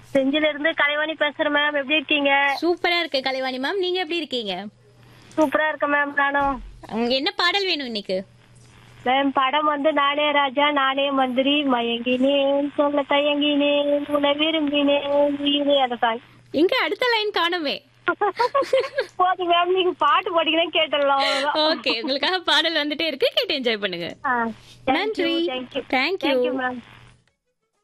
செஞ்சில இருந்து கலைவாணி பேசுறேன் மேம். எப்படி இருக்கீங்க? சூப்பரா இருக்கு கலைவாணி மேம். நீங்க எப்படி இருக்கீங்க? சூப்பரா இருக்கேன் மேம். நானும் என்ன பாடல் வேணும் இன்னைக்கு? மேம் படம் வந்து நானே ராஜா நானே மந்திரி மயங்கினேன் சொல்ல தயங்கினேன் உன்னை விரும்பினேன் உயிரே அந்த சாங். இங்க அடுத்த லைன் காணுமே. போது மேம், நீங்க பாட்டு போட்டீங்கன்னா கேட்டுடலாம். ஓகே, உங்களுக்காக பாடல் வந்துட்டே இருக்கு, கேட்டு என்ஜாய் பண்ணுங்க. நன்றி. Thank you thank you ma'am.